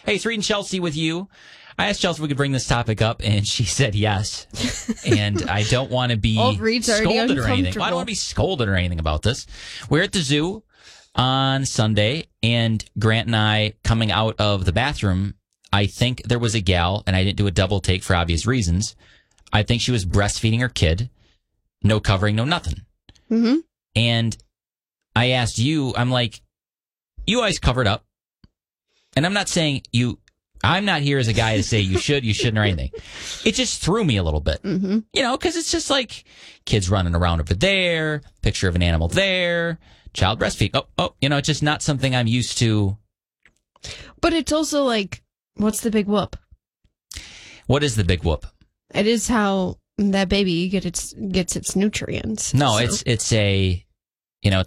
Hey, it's Reed and Chelsea with you. I asked Chelsea if we could bring this topic up, and she said yes. And I don't want to be scolded or anything. Well, I don't want to be scolded or anything about this. We're at the zoo on Sunday, and Grant and I, coming out of the bathroom, I think there was a gal, and I didn't do a double take for obvious reasons. I think she was breastfeeding her kid. No covering, no nothing. Mm-hmm. And I asked you, I'm like, you always covered up. And I'm not saying I'm not here as a guy to say you should, you shouldn't, or anything. It just threw me a little bit. Mm-hmm. Because it's just like kids running around over there, picture of an animal there, child breastfeed. It's just not something I'm used to. But it's also like, what's the big whoop? What is the big whoop? It is how that baby gets its nutrients. No, so. it's a